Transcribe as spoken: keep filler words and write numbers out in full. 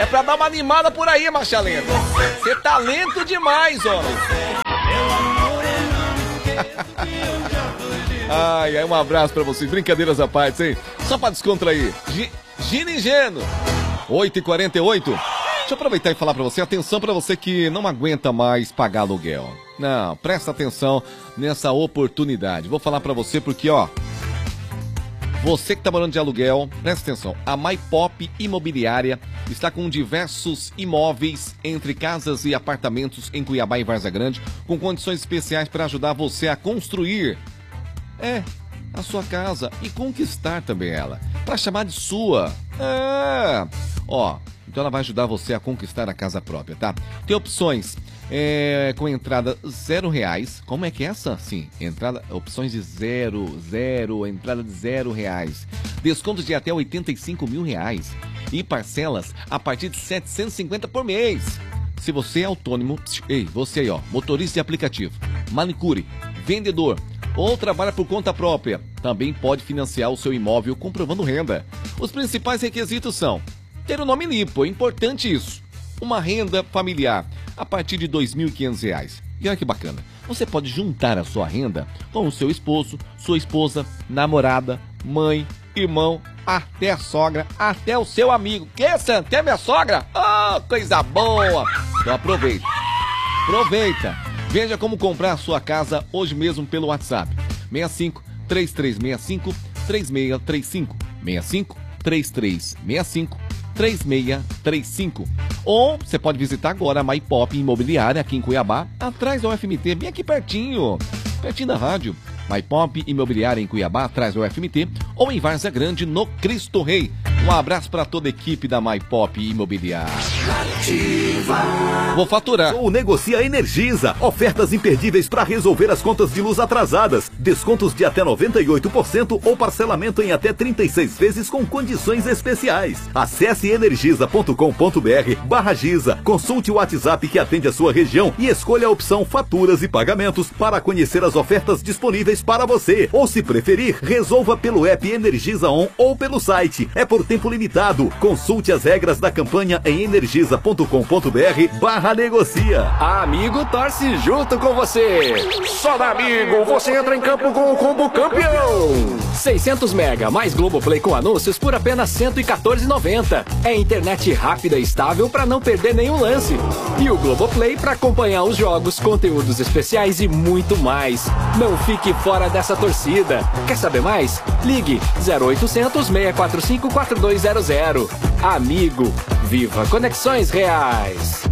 pra dar uma animada por aí, marcha lenta. Você tá lento demais, ó. Ai, ai, um abraço pra vocês. Brincadeiras à parte, hein? Só pra descontrair. G Gino Ingênuo. oito e quarenta e oito. Deixa eu aproveitar e falar pra você. Atenção pra você que não aguenta mais pagar aluguel. Não, presta atenção nessa oportunidade. Vou falar pra você porque, ó... Você que tá morando de aluguel, presta atenção. A MyPop Imobiliária está com diversos imóveis entre casas e apartamentos em Cuiabá e Várzea Grande, com condições especiais para ajudar você a construir, é, a sua casa e conquistar também ela, para chamar de sua. É. Ó, então ela vai ajudar você a conquistar a casa própria, tá? Tem opções é, com entrada zero reais. Como é que é essa? Sim, entrada, opções de zero, zero, entrada de zero reais. Descontos de até oitenta e cinco mil reais. E parcelas a partir de setecentos e cinquenta por mês. Se você é autônomo, ei, você aí ó, motorista de aplicativo, manicure, vendedor ou trabalha por conta própria, também pode financiar o seu imóvel comprovando renda. Os principais requisitos são ter o nome limpo, é importante isso. Uma renda familiar a partir de dois mil e quinhentos reais. E olha que bacana, você pode juntar a sua renda com o seu esposo, sua esposa, namorada, mãe, irmão, até a sogra, até o seu amigo. Que, Santa? Até minha sogra? Oh, coisa boa! Então aproveita. Aproveita. Veja como comprar a sua casa hoje mesmo pelo WhatsApp. seis cinco, três três seis cinco, três seis três cinco. seis cinco, três três seis cinco, três seis três cinco. Ou você pode visitar agora a MyPop Imobiliária aqui em Cuiabá, atrás da U F M T, bem aqui pertinho, pertinho da rádio. MyPop Imobiliária em Cuiabá, atrás da U F M T, ou em Várzea Grande, no Cristo Rei. Um abraço para toda a equipe da MyPop Imobiliária. Ativa. Vou faturar. O Negocia Energisa. Ofertas imperdíveis para resolver as contas de luz atrasadas. Descontos de até noventa e oito por cento ou parcelamento em até trinta e seis vezes com condições especiais. Acesse energisa ponto com ponto br barra Giza. Consulte o WhatsApp que atende a sua região e escolha a opção Faturas e Pagamentos para conhecer as ofertas disponíveis para você. Ou se preferir, resolva pelo app Energisa On ou pelo site. É por tempo limitado. Consulte as regras da campanha em energisa ponto com ponto br barra negocia. A Amigo torce junto com você. Só da Amigo você entra em campo com o combo campeão. seiscentos mega mais Globoplay com anúncios por apenas cento e quatorze reais e noventa centavos. É internet rápida e estável para não perder nenhum lance. E o Globoplay para acompanhar os jogos, conteúdos especiais e muito mais. Não fique fora dessa torcida. Quer saber mais? Ligue zero oitocentos, seis quatro cinco, quatro dois zero zero. Amigo, viva conexões reais.